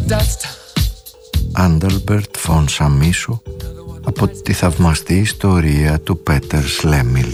Άνταλμπερτ Φον Σαμίσο, από τη θαυμαστή ιστορία του Πέτερ Σλέμιλ.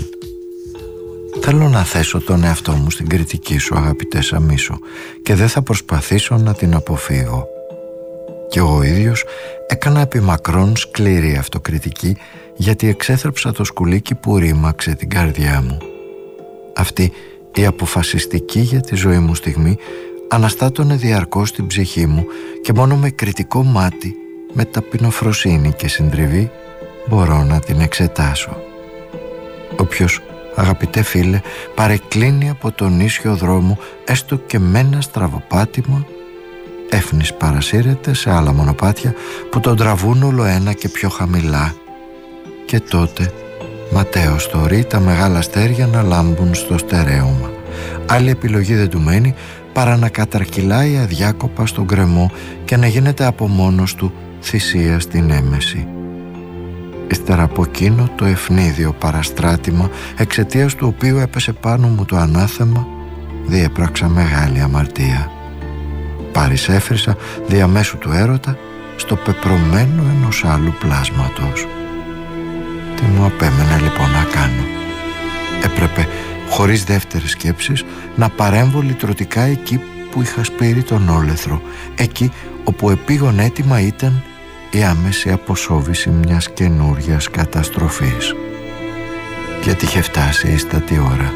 Θέλω να θέσω τον εαυτό μου στην κριτική σου, αγαπητέ Σαμίσο, και δεν θα προσπαθήσω να την αποφύγω. Και εγώ ο ίδιος έκανα επιμακρών σκληρή αυτοκριτική, γιατί εξέθρεψα το σκουλίκι που ρήμαξε την καρδιά μου. Αυτή η αποφασιστική για τη ζωή μου στιγμή αναστάτωνε διαρκώς την ψυχή μου και μόνο με κριτικό μάτι, με ταπεινοφροσύνη και συντριβή μπορώ να την εξετάσω. Όποιος, αγαπητέ φίλε, παρεκκλίνει από τον ίσιο δρόμο έστω και με ένα στραβοπάτημα, έφνης παρασύρεται σε άλλα μονοπάτια που τον τραβούν όλο ένα και πιο χαμηλά, και τότε ματέως θωρεί τα μεγάλα αστέρια να λάμπουν στο στερέωμα. Άλλη επιλογή δεν του μένει παρά να καταρκυλάει αδιάκοπα στον γκρεμό και να γίνεται από μόνος του θυσία στην έμεση. Ύστερα από εκείνο το ευνίδιο παραστράτημα, εξαιτίας του οποίου έπεσε πάνω μου το ανάθεμα, διέπραξα μεγάλη αμαρτία. Παρισέφρισα διαμέσου του έρωτα στο πεπρωμένο ενός άλλου πλάσματος. Τι μου απέμενε λοιπόν να κάνω? Έπρεπε χωρίς δεύτερες σκέψεις να παρέμβω λυτρωτικά εκεί που είχα σπείρει τον όλεθρο, εκεί όπου επίγον έτοιμα ήταν η άμεση αποσόβηση μιας καινούριας καταστροφής. Γιατί είχε φτάσει η ίστατη ώρα.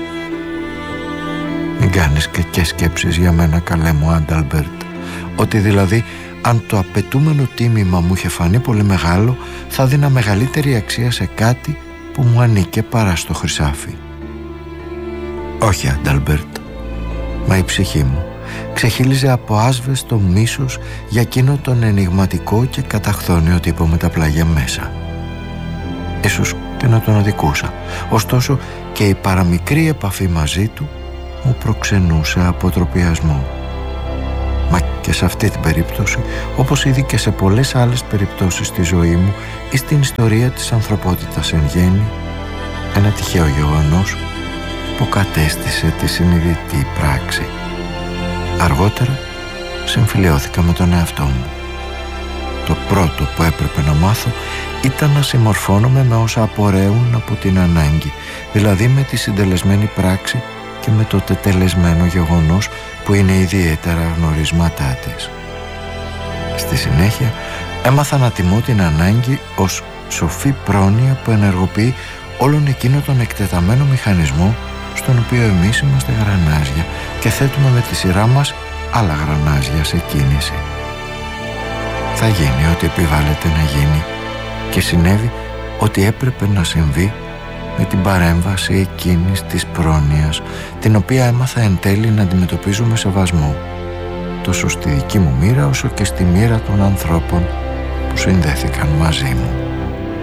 Μην κάνεις κακές σκέψεις για μένα, καλέ μου Άνταλμπερτ, ότι δηλαδή αν το απαιτούμενο τίμημα μου είχε φανεί πολύ μεγάλο, θα δίνα μεγαλύτερη αξία σε κάτι που μου ανήκε παρά στο χρυσάφι. Όχι, Άνταλμπερτ, μα η ψυχή μου ξεχύλιζε από άσβεστο μίσος για εκείνο τον ενιγματικό και καταχθόνιο τύπο με τα πλάγια μέσα. Ίσως και να τον αδικούσα, ωστόσο και η παραμικρή επαφή μαζί του μου προξενούσε αποτροπιασμό. Μα και σε αυτή την περίπτωση, όπως ήδη και σε πολλές άλλες περιπτώσεις στη ζωή μου ή στην ιστορία της ανθρωπότητας εν γέννη, ένα τυχαίο γεγονός υποκατέστησε τη συνειδητή πράξη. Αργότερα συμφιλιώθηκα με τον εαυτό μου. Το πρώτο που έπρεπε να μάθω ήταν να συμμορφώνομαι με όσα απορρέουν από την ανάγκη, δηλαδή με τη συντελεσμένη πράξη και με το τετελεσμένο γεγονός που είναι ιδιαίτερα γνωρίσματά της. Στη συνέχεια έμαθα να τιμώ την ανάγκη ως σοφή πρόνοια που ενεργοποιεί όλον εκείνο τον εκτεταμένο μηχανισμό στον οποίο εμείς είμαστε γρανάζια και θέτουμε με τη σειρά μας άλλα γρανάζια σε κίνηση. Θα γίνει ό,τι επιβάλλεται να γίνει και συνέβη ό,τι έπρεπε να συμβεί με την παρέμβαση εκείνης της πρόνοιας, την οποία έμαθα εν τέλει να αντιμετωπίζω με σεβασμό, τόσο στη δική μου μοίρα όσο και στη μοίρα των ανθρώπων που συνδέθηκαν μαζί μου.